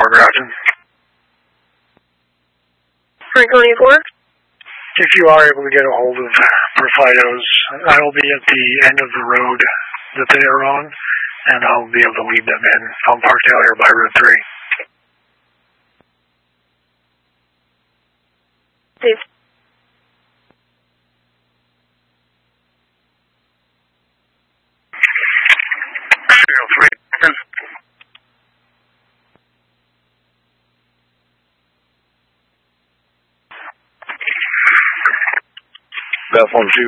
Grafton. Franconia 4? If you are able to get a hold of Perfidos, I will be at the end of the road that they are on, and I'll be able to lead them in. I'm parked out here by Route 3. Please. Beth 1-2.